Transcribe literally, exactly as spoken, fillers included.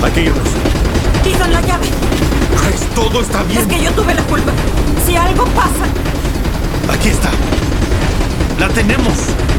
Hay que irnos. Ethan, la llave. Grace, todo está bien. Es que yo tuve la culpa. Si algo pasa... Aquí está. La tenemos.